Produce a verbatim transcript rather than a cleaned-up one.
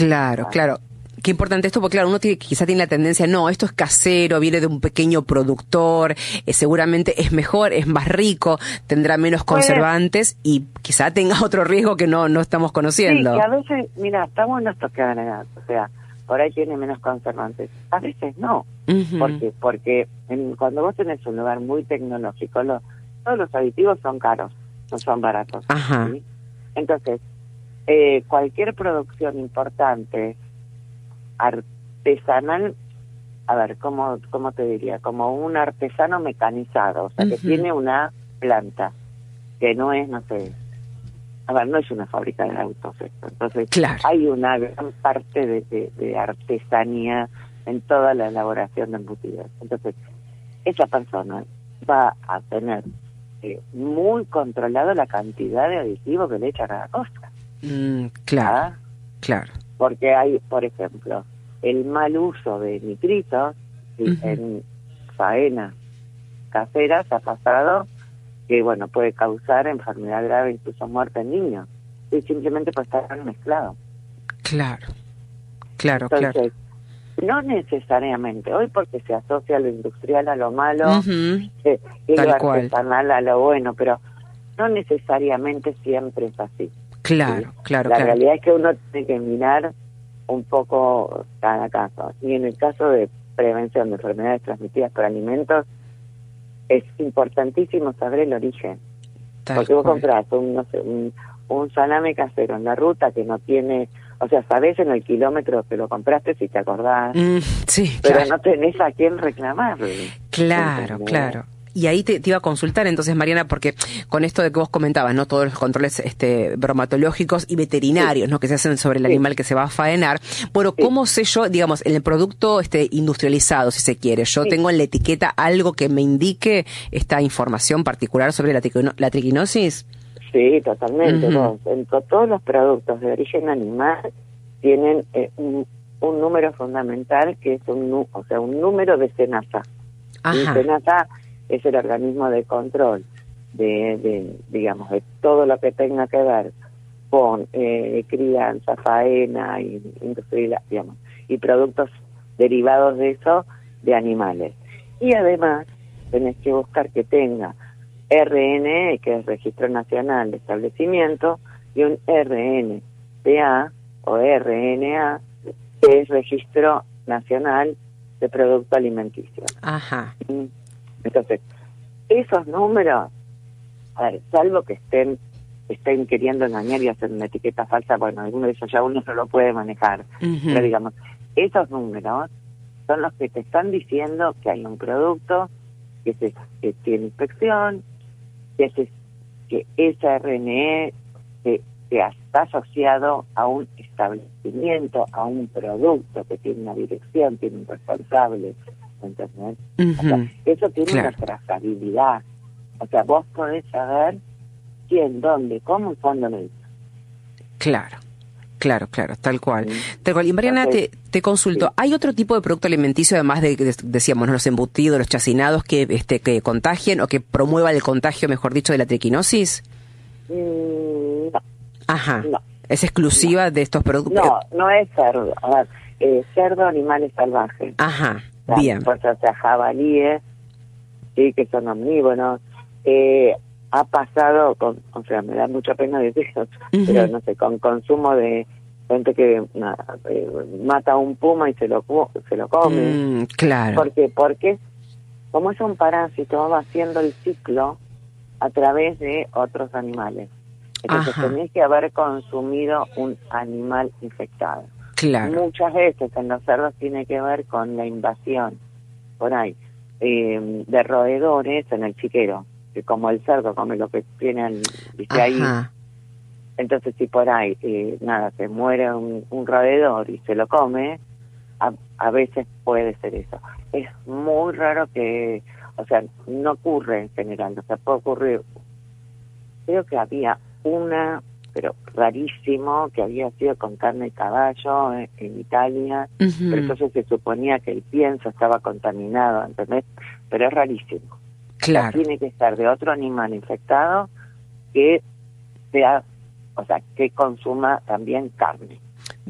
Claro, claro. Qué importante esto, porque claro, uno tiene, quizá tiene la tendencia, no, esto es casero, viene de un pequeño productor, eh, seguramente es mejor, es más rico, tendrá menos conservantes y quizá tenga otro riesgo que no no estamos conociendo. Sí, que a veces, mira, está bueno esto que agregar, o sea, por ahí tiene menos conservantes. A veces no. Uh-huh. ¿Por qué? Porque en, cuando vos tenés un lugar muy tecnológico, lo, todos los aditivos son caros, no son baratos. Ajá. ¿Sí? Entonces, eh, cualquier producción importante, artesanal, a ver, ¿cómo, cómo te diría? Como un artesano mecanizado, o sea, uh-huh. que tiene una planta, que no es, no sé, a ver, no es una fábrica de autos esto. Entonces, claro. hay una gran parte de, de, de artesanía en toda la elaboración de embutidos. Entonces, esa persona va a tener eh, muy controlado la cantidad de aditivos que le echa a cada cosa. Mm, claro, ¿Ah? claro. Porque hay, por ejemplo, el mal uso de nitritos, ¿sí? uh-huh. en faenas caseras ha pasado que, bueno, puede causar enfermedad grave, incluso muerte en niños, y simplemente por estar mezclado. Claro, claro, Entonces, claro. no necesariamente, hoy porque se asocia lo industrial a lo malo, uh-huh. eh, y Tal lo cual. artesanal a lo bueno, pero no necesariamente siempre es así. Claro, ¿sí? claro, La claro. realidad es que uno tiene que mirar un poco cada caso. Y en el caso de prevención de enfermedades transmitidas por alimentos, es importantísimo saber el origen. Tal porque vos cual. comprás un, no sé, un, un salame casero en la ruta que no tiene, o sea, sabés en el kilómetro que lo compraste si te acordás, mm, sí, pero claro. no tenés a quién reclamarle. Claro, ¿entendés? claro. Y ahí te, te iba a consultar entonces, Mariana, porque con esto de que vos comentabas, ¿no? Todos los controles este bromatológicos y veterinarios, sí. ¿no? Que se hacen sobre el sí. animal que se va a faenar. Bueno, sí. ¿cómo sé yo, digamos, en el producto este industrializado, si se quiere? Yo sí. tengo en la etiqueta algo que me indique esta información particular sobre la, triquino, la triquinosis. Sí, totalmente. Uh-huh. Vos, en to- todos los productos de origen animal tienen eh, un, un número fundamental que es un, o sea, un número de SENASA. Y SENASA es el organismo de control de, de, digamos, de todo lo que tenga que ver con eh, crianza, faena, y, industrial, digamos, y productos derivados de eso, de animales. Y además, tenés que buscar que tenga R N E, que es Registro Nacional de Establecimiento, y un R N T A, o R N A, que es Registro Nacional de Producto Alimenticio. Ajá. Entonces, esos números, a ver, salvo que estén estén queriendo engañar y hacer una etiqueta falsa, bueno, alguno de esos ya uno no lo puede manejar. Uh-huh. Pero digamos, esos números son los que te están diciendo que hay un producto que, se, que tiene inspección, que, se, que ese R N E que, que está asociado a un establecimiento, a un producto que tiene una dirección, tiene un responsable. ¿Entendés? Uh-huh. O sea, eso tiene claro. una trazabilidad. O sea, vos podés saber quién, dónde, cómo y cuándo lo hizo. Claro, claro, claro, tal cual. Sí. Tal cual. Y Mariana, Entonces, te, te consulto, sí. ¿hay otro tipo de producto alimenticio, además de, de decíamos, ¿no? los embutidos, los chacinados, que este que contagien o que promuevan el contagio, mejor dicho, de la triquinosis? Mm, no. Ajá. No. ¿Es exclusiva no. de estos productos? No, no es cerdo. A ver, eh, cerdo, animales salvajes. Ajá. O sea, Bien. Pues, o sea, jabalíes, sí, que son omnívoros. Eh, ha pasado, con, o sea, me da mucha pena decirlo, uh-huh. pero no sé, con consumo de gente que nada, eh, mata a un puma y se lo se lo come. Mm, claro. ¿Por qué? Porque como es un parásito, va haciendo el ciclo a través de otros animales. Entonces Ajá. tenés que haber consumido un animal infectado. Claro. Muchas veces en los cerdos tiene que ver con la invasión, por ahí, eh, de roedores en el chiquero, que como el cerdo come lo que tiene dice ahí. Entonces si por ahí, eh, nada, se muere un, un roedor y se lo come, a, a veces puede ser eso. Es muy raro que, o sea, no ocurre en general, o sea, puede ocurrir. Creo que había una, pero rarísimo, que había sido con carne de caballo en, en Italia, uh-huh. pero entonces se suponía que el pienso estaba contaminado, ¿entendés? Pero es rarísimo. Claro. O sea, tiene que ser de otro animal infectado que sea, o sea, que consuma también carne.